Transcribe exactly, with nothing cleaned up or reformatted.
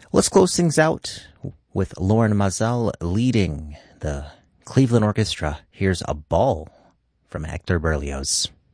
Let's close things out with Lauren Mazel leading the Cleveland Orchestra. Here's A Ball from Hector Berlioz.